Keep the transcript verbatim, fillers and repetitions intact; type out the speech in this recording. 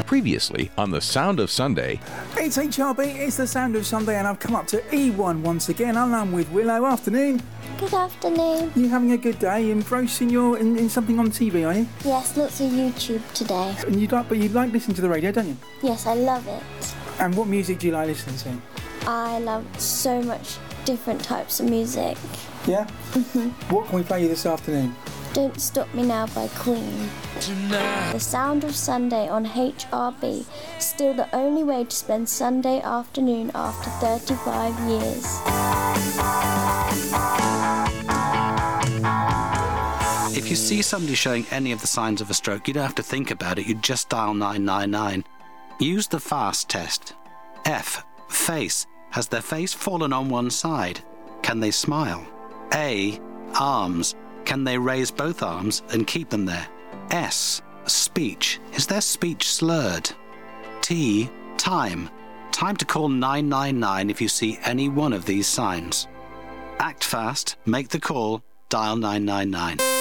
Previously on The Sound of Sunday. It's H R B, it's The Sound of Sunday, and I've come up to E one once again. I'm with Willow. Afternoon. Good afternoon. You having a good day? Engrossed in your in, in something on T V, are you? Yes, lots of YouTube today. And you like, but you like listening to the radio, don't you? Yes, I love it. And what music do you like listening to? I love so much different types of music. Yeah. Mm-hmm. What can we play you this afternoon? Don't Stop Me Now by Queen. Tonight. The Sound of Sunday on H R B. Still the only way to spend Sunday afternoon after thirty-five years. If you see somebody showing any of the signs of a stroke, you don't have to think about it. You just dial nine nine nine. Use the FAST test. F. Face. Has their face fallen on one side? Can they smile? A. Arms. Can they raise both arms and keep them there? S. Speech. Is their speech slurred? T. Time. Time to call nine nine nine if you see any one of these signs. Act fast, make the call, dial nine nine nine.